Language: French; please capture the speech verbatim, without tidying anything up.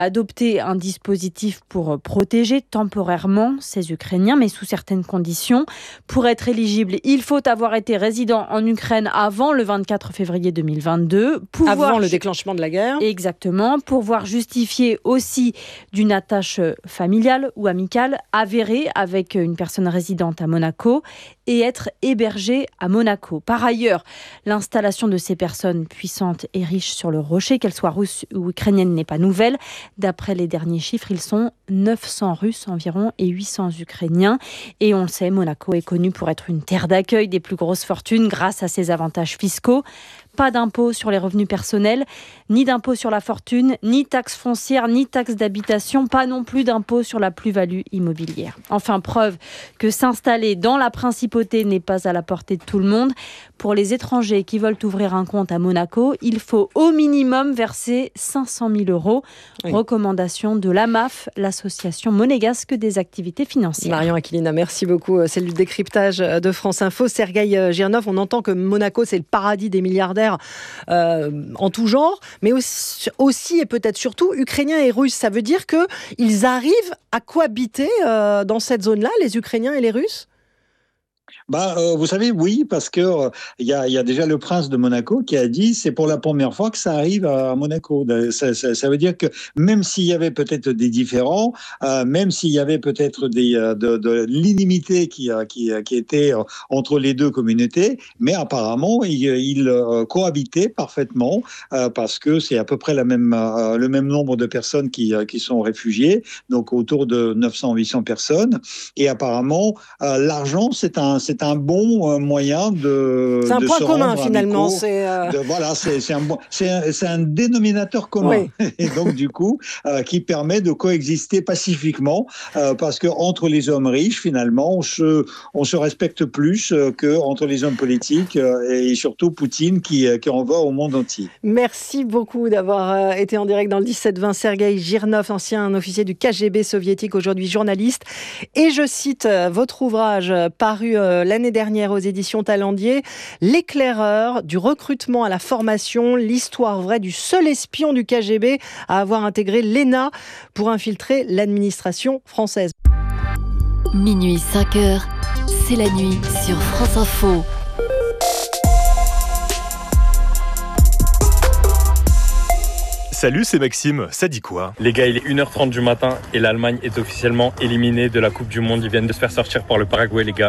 adopté un dispositif pour protéger temporairement ces Ukrainiens, mais sous certaines conditions. Pour être éligible, il faut avoir été résident en Ukraine avant le vingt-quatre février deux mille vingt-deux. Pouvoir avant le déclenchement de la guerre. Exactement. Pouvoir justifier aussi d'une attache familiale ou amicale avérée avec une personne résidente à Monaco et être hébergé à Monaco. Par ailleurs, l'installation de ces personnes puissantes et riches sur le rocher, qu'elles soient russes ou ukrainiennes, n'est pas nouvelle. D'après les derniers chiffres, ils sont neuf cents Russes environ et huit cents Ukrainiens. Et on le sait, Monaco est connu pour être une terre d'accueil des plus grosses fortunes grâce à ses avantages fiscaux. Pas d'impôt sur les revenus personnels, ni d'impôt sur la fortune, ni taxe foncière, ni taxe d'habitation, pas non plus d'impôt sur la plus-value immobilière. Enfin, preuve que s'installer dans la principauté n'est pas à la portée de tout le monde. Pour les étrangers qui veulent ouvrir un compte à Monaco, il faut au minimum verser cinq cent mille euros. Oui. Recommandation de l'A M A F, l'association monégasque des activités financières. Marion Aquilina, merci beaucoup. C'est le décryptage de France Info. Sergueï Girnov, on entend que Monaco, c'est le paradis des milliardaires Euh, en tout genre, mais aussi, aussi et peut-être surtout ukrainiens et russes. Ça veut dire qu'ils arrivent à cohabiter euh, dans cette zone-là, les Ukrainiens et les Russes ? Bah, euh, vous savez, oui, parce que il euh, y, y a déjà le prince de Monaco qui a dit c'est pour la première fois que ça arrive à Monaco. Ça, ça, ça veut dire que même s'il y avait peut-être des différends, euh, même s'il y avait peut-être des euh, de, de l'inimité qui qui qui était entre les deux communautés, mais apparemment ils il, euh, cohabitaient parfaitement euh, parce que c'est à peu près la même euh, le même nombre de personnes qui qui sont réfugiées, donc autour de neuf cents à huit cents personnes, et apparemment euh, l'argent c'est un c'est un bon moyen de. C'est un de point se commun rendre finalement. Amicaux, c'est euh... de, voilà, c'est, c'est, un, c'est, un, c'est un dénominateur commun. Oui. Et donc du coup, euh, qui permet de coexister pacifiquement, euh, parce que entre les hommes riches, finalement, on se, on se respecte plus euh, que entre les hommes politiques euh, et surtout Poutine qui, qui envoie au monde entier. Merci beaucoup d'avoir euh, été en direct dans le dix-sept vingt. Sergueï Girnov, ancien officier du K G B soviétique, aujourd'hui journaliste. Et je cite euh, votre ouvrage euh, paru euh, l'année dernière aux éditions Talendier, L'éclaireur, du recrutement à la formation, l'histoire vraie du seul espion du K G B à avoir intégré l'E N A pour infiltrer l'administration française. Minuit cinq heures, c'est la nuit sur France Info. Salut, c'est Maxime. Ça dit quoi ? Les gars, il est une heure trente du matin et l'Allemagne est officiellement éliminée de la Coupe du Monde. Ils viennent de se faire sortir par le Paraguay, les gars.